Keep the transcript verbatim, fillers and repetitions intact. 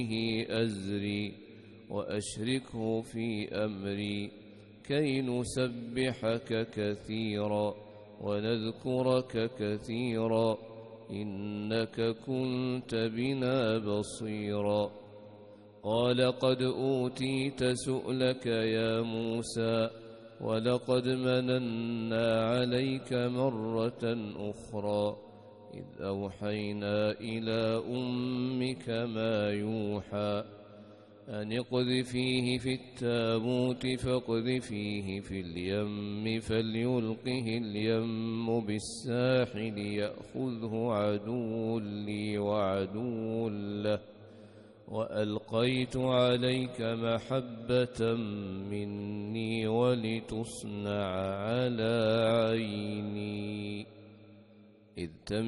أزري وأشركه في أمري كي نسبحك كثيرا ونذكرك كثيرا إنك كنت بنا بصيرا قال قد أوتيت سؤلك يا موسى ولقد مننا عليك مرة أخرى إذ أوحينا إلى أمك ما يوحى أن اقذفيه في التابوت فاقذفيه في اليم فليلقه اليم بالساحل يأخذه عدو لي وعدو له وألقيت عليك محبة مني ولتصنع على عيني إذ